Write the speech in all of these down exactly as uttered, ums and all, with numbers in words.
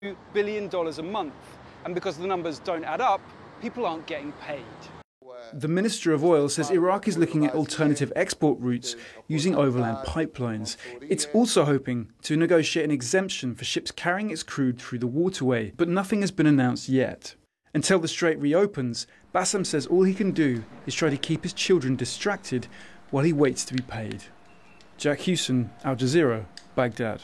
billion dollars a month. And because the numbers don't add up, people aren't getting paid. The Minister of Oil says Iraq is looking at alternative export routes using overland pipelines. It's also hoping to negotiate an exemption for ships carrying its crude through the waterway, but nothing has been announced yet. Until the strait reopens, Bassam says all he can do is try to keep his children distracted while he waits to be paid. Jack Hewson, Al Jazeera, Baghdad.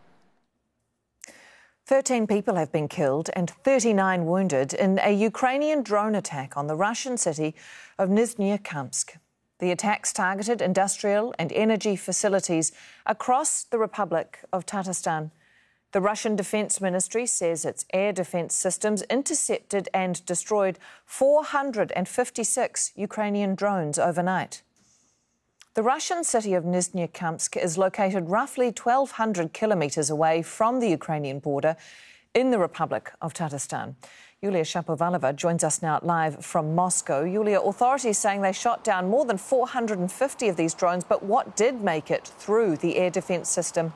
thirteen people have been killed and thirty-nine wounded in a Ukrainian drone attack on the Russian city of Nizhny-Kamsk. The attacks targeted industrial and energy facilities across the Republic of Tatarstan. The Russian Defence Ministry says its air defence systems intercepted and destroyed four hundred fifty-six Ukrainian drones overnight. The Russian city of Nizhny-Kamsk is located roughly twelve hundred kilometres away from the Ukrainian border in the Republic of Tatarstan. Yulia Shapovalova joins us now live from Moscow. Yulia, authorities saying they shot down more than four hundred fifty of these drones, but what did make it through the air defence system?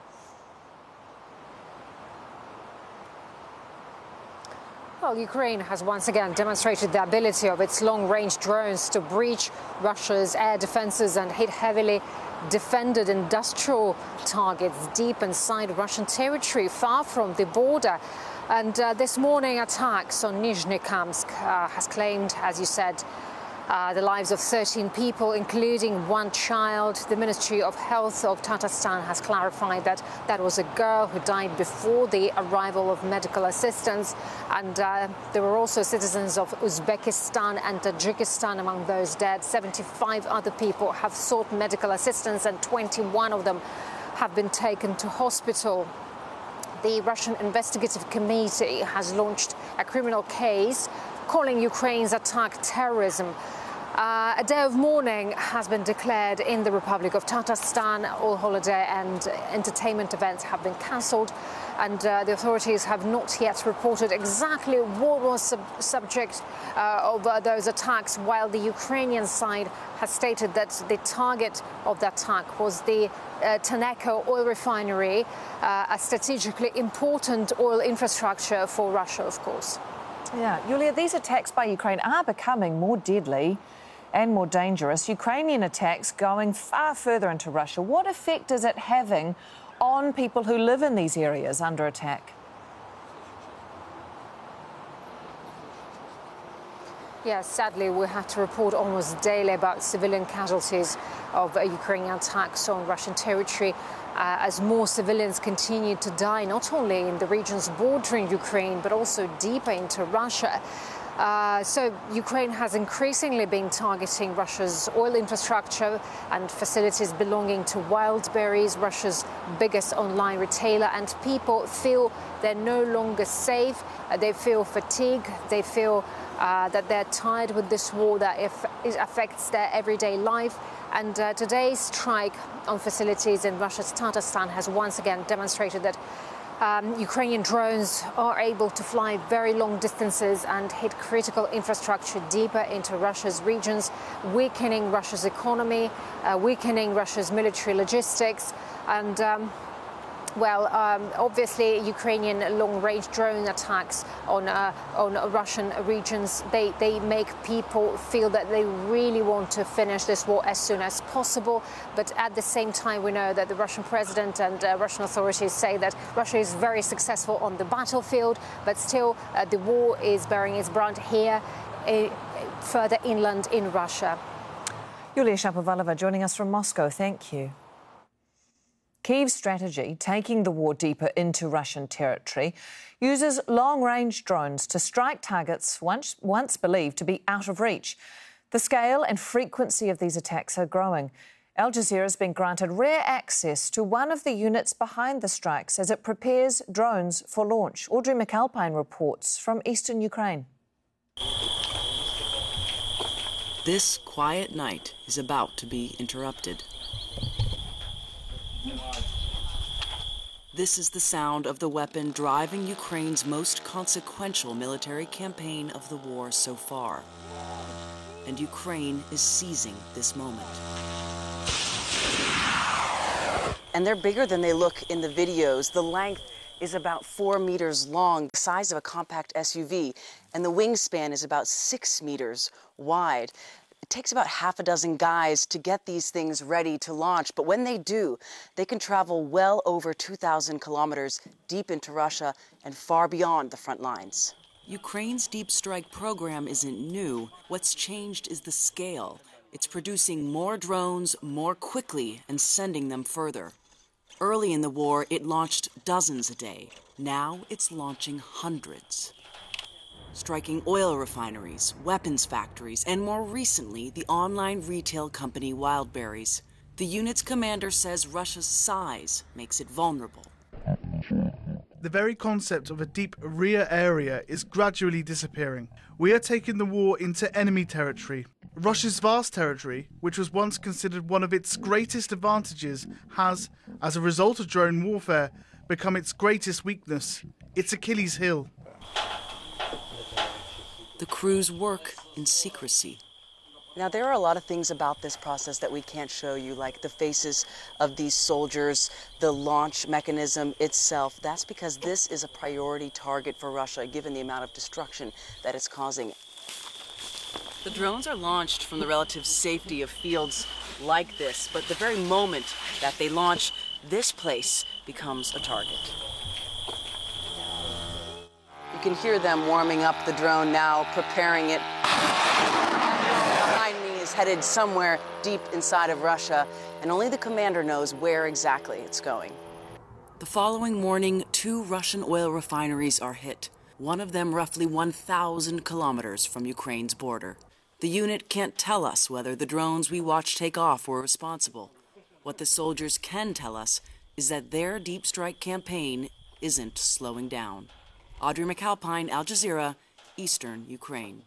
Well, Ukraine has once again demonstrated the ability of its long-range drones to breach Russia's air defences and hit heavily defended industrial targets deep inside Russian territory, far from the border. And uh, this morning, attacks on Nizhny-Kamsk uh, has claimed, as you said, Uh, the lives of thirteen people, including one child. The Ministry of Health of Tatarstan has clarified that that was a girl who died before the arrival of medical assistance. And uh, there were also citizens of Uzbekistan and Tajikistan among those dead. seventy-five other people have sought medical assistance and twenty-one of them have been taken to hospital. The Russian Investigative Committee has launched a criminal case calling Ukraine's attack terrorism. Uh, a day of mourning has been declared in the Republic of Tatarstan. All holiday and entertainment events have been cancelled, and uh, the authorities have not yet reported exactly what was sub subject uh, of uh, those attacks, while the Ukrainian side has stated that the target of the attack was the uh, Tenneco oil refinery, uh, a strategically important oil infrastructure for Russia, of course. Yeah, Yulia, these attacks by Ukraine are becoming more deadly and more dangerous. Ukrainian attacks going far further into Russia. What effect is it having on people who live in these areas under attack? Yes, sadly, we have to report almost daily about civilian casualties of uh, Ukrainian attacks on Russian territory uh, as more civilians continue to die, not only in the regions bordering Ukraine, but also deeper into Russia. Uh, so Ukraine has increasingly been targeting Russia's oil infrastructure and facilities belonging to Wildberries, Russia's biggest online retailer, and people feel they're no longer safe. Uh, they feel fatigue. They feel uh, that they're tired with this war, that if it affects their everyday life. And uh, today's strike on facilities in Russia's Tatarstan has once again demonstrated that Um, Ukrainian drones are able to fly very long distances and hit critical infrastructure deeper into Russia's regions, weakening Russia's economy, uh, weakening Russia's military logistics. And, um, well, um, obviously, Ukrainian long-range drone attacks on, uh, on Russian regions, they, they make people feel that they really want to finish this war as soon as possible. But at the same time, we know that the Russian president and uh, Russian authorities say that Russia is very successful on the battlefield, but still uh, the war is bearing its brunt here, uh, further inland in Russia. Yulia Shapovalova joining us from Moscow. Thank you. Kyiv's strategy, taking the war deeper into Russian territory, uses long-range drones to strike targets once, once believed to be out of reach. The scale and frequency of these attacks are growing. Al Jazeera has been granted rare access to one of the units behind the strikes as it prepares drones for launch. Audrey McAlpine reports from eastern Ukraine. This quiet night is about to be interrupted. This is the sound of the weapon driving Ukraine's most consequential military campaign of the war so far. And Ukraine is seizing this moment. And they're bigger than they look in the videos. The length is about four meters long, the size of a compact S U V, and the wingspan is about six meters wide. It takes about half a dozen guys to get these things ready to launch, but when they do, they can travel well over two thousand kilometers deep into Russia and far beyond the front lines. Ukraine's deep strike program isn't new. What's changed is the scale. It's producing more drones more quickly and sending them further. Early in the war, it launched dozens a day. Now it's launching hundreds. Striking oil refineries, weapons factories, and more recently, the online retail company Wildberries. The unit's commander says Russia's size makes it vulnerable. The very concept of a deep rear area is gradually disappearing. We are taking the war into enemy territory. Russia's vast territory, which was once considered one of its greatest advantages, has, as a result of drone warfare, become its greatest weakness, its Achilles heel. The crews work in secrecy. Now, there are a lot of things about this process that we can't show you, like the faces of these soldiers, the launch mechanism itself. That's because this is a priority target for Russia, given the amount of destruction that it's causing. The drones are launched from the relative safety of fields like this, but the very moment that they launch, this place becomes a target. You can hear them warming up the drone now, preparing it. Behind me is headed somewhere deep inside of Russia, and only the commander knows where exactly it's going. The following morning, two Russian oil refineries are hit, one of them roughly one thousand kilometers from Ukraine's border. The unit can't tell us whether the drones we watched take off were responsible. What the soldiers can tell us is that their deep strike campaign isn't slowing down. Audrey McAlpine, Al Jazeera, Eastern Ukraine.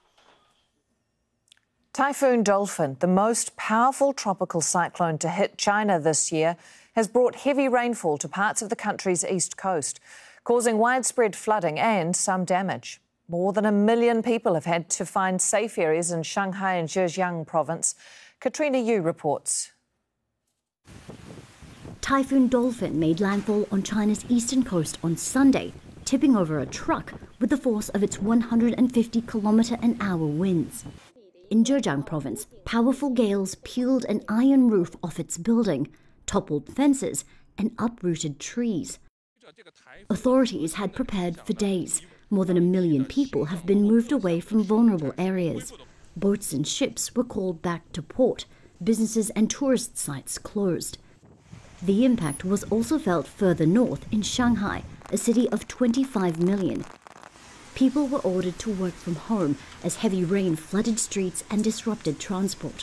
Typhoon Dolphin, the most powerful tropical cyclone to hit China this year, has brought heavy rainfall to parts of the country's east coast, causing widespread flooding and some damage. More than a million people have had to find safe areas in Shanghai and Zhejiang province. Katrina Yu reports. Typhoon Dolphin made landfall on China's eastern coast on Sunday, tipping over a truck with the force of its one hundred fifty kilometre an hour winds. In Zhejiang province, powerful gales peeled an iron roof off its building, toppled fences and uprooted trees. Authorities had prepared for days. More than a million people have been moved away from vulnerable areas. Boats and ships were called back to port. Businesses and tourist sites closed. The impact was also felt further north in Shanghai, a city of twenty-five million. People were ordered to work from home as heavy rain flooded streets and disrupted transport.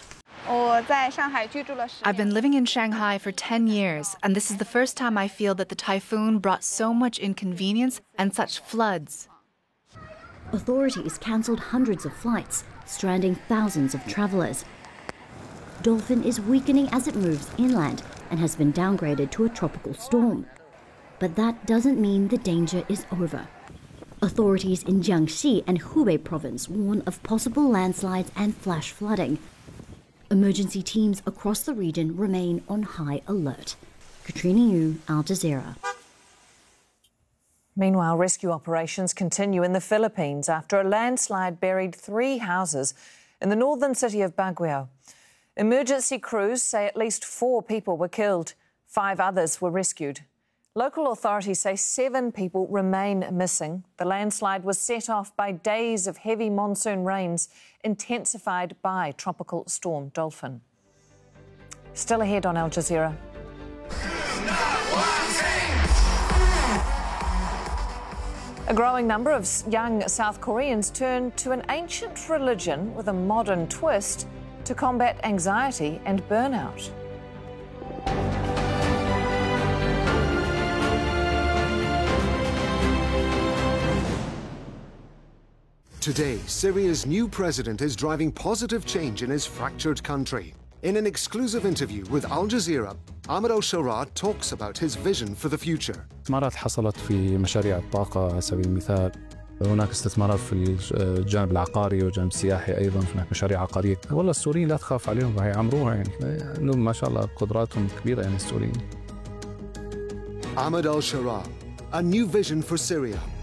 I've been living in Shanghai for ten years, and this is the first time I feel that the typhoon brought so much inconvenience and such floods. Authorities cancelled hundreds of flights, stranding thousands of travellers. Dolphin is weakening as it moves inland and has been downgraded to a tropical storm. But that doesn't mean the danger is over. Authorities in Jiangxi and Hubei province warn of possible landslides and flash flooding. Emergency teams across the region remain on high alert. Katrina Yu, Al Jazeera. Meanwhile, rescue operations continue in the Philippines after a landslide buried three houses in the northern city of Baguio. Emergency crews say at least four people were killed. Five others were rescued. Local authorities say seven people remain missing. The landslide was set off by days of heavy monsoon rains, intensified by Tropical Storm Dolphin. Still ahead on Al Jazeera. A growing number of young South Koreans turn to an ancient religion with a modern twist to combat anxiety and burnout. Today, Syria's new president is driving positive change in his fractured country. In an exclusive interview with Al Jazeera, Ahmed al-Sharaa talks about his vision for the future. استثمارات حصلت في مشاريع الطاقة على سبيل المثال. هناك استثمارات في الجانب العقاري والجانب السياحي أيضا، هناك مشاريع عقارية. والله السوريين لا تخاف عليهم، راح يعمروها يعني. إنهم ما شاء الله قدراتهم كبيرة يعني السوريين. Ahmed al-Sharaa, A new vision for Syria.